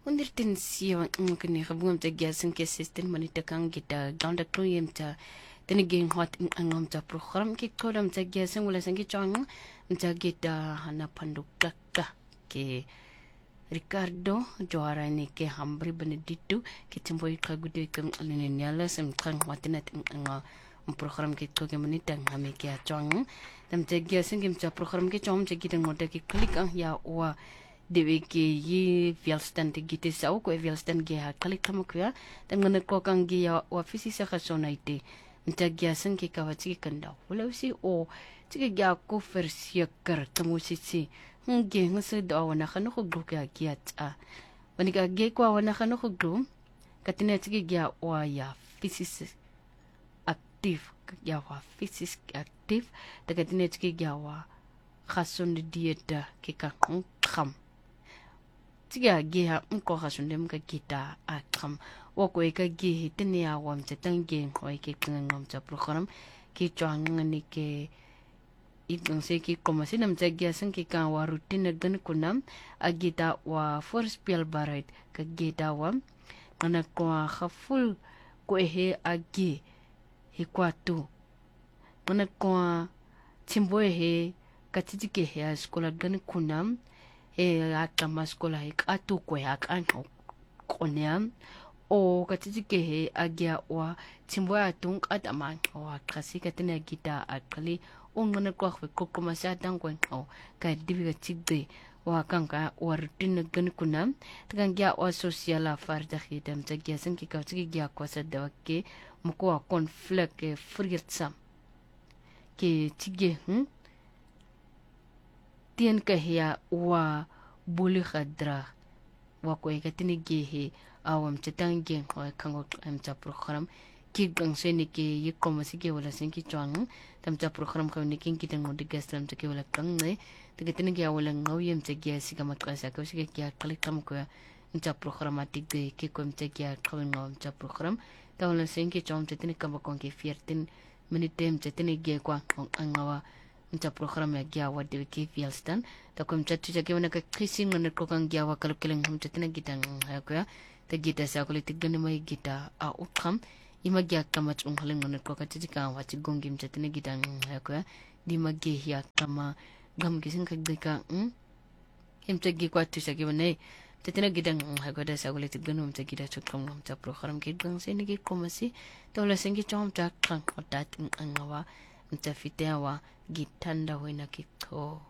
Onderten siya kini kabungam ta gyasan ke system manita kang kita ganda kluyem ta tiniging hot angam ta program ki kodam ta gyasan wala sang ki chang ta kita hana panduk ka ke Ricardo Joara ni ke Hambri Benedito ke timboy ka gude kam alininyala sam kang watinat ang program ke to ke manita ngame ke chang tam ta gyasan kim ta program ke chom ta kita ngoda ke klik ang ya wa dewe ke yi vialstan te gite sa ko vialstan ge ha kali kama kuya dan ngana ko kang ge ya ofisi sa khasona ite nta gyasan ke kawati kanda wala si o tige gya ko fersia kar tamusisi nge ngase do wana khano ko glu ka giat a wani ka ge ko wana khano ko glu katina tige gya wa ya physics active ya wa physics active daga katina tige gya wa khason dieta ke ka kham tiga geha mko hasunde mka kita akam wako eka gehi tene ya wam te tangen ko eke ngam ta program ki chang ni ke idong se ki komasi nam ta gya san ki kan wa routine gan kunam agita wa force pial barait ka gita wam ana ko khaful ko he agi he kwatu ana ko timbo he katiti ke he skola gan kunam akama skola hik atu ko yak anko koneam o katiti ke he agia wa timbo atung ataman o akasi katene gita akali ongana ko ko komasa tang ko ka dibi ka tigde wa kanka war tin gan kunam tagan gya wa social afar da khidam ta gya san ki ka tigi gya ko sa da ke mko conflict ke fritsam ke tige tien ka hiya wa buli khadra wa ko ka tini gehe awam chetangen ko kango am ta program ki gang se ni ke yi komasi ke wala sen ki chang tam ta program ko ni kin kitang mo digas tam ta ke wala kang ne te ke tini ke wala ngaw yem te ge si kama kasa ko si ke ya kali kam ko ta programatik de ke ko te ke ko ngam ta program ta wala sen ki chang te tini kam ko ke fiertin minitem te tini ge kwa angawa nta program ya gya wa de ke fielstan ta kom chat tu ke wana ka kissing na ko kang gya wa kal keleng hum chatina gitang ha ko ya ta gita sa ko litig gan mai gita a ukam ima gya kamat ung haleng na ko ka chitika wa chi gongim chatina gitang ha ko ya di magge ya kama gam gising ka de ka him ta gi kwa tu sa ke wana chatina gitang ha ko da sa ko litig gan hum ta gita chukam hum ta program ke gang se ni ke komasi to la sengi chom ta kang otat angawa mtafitea wa gitanda wena kiko.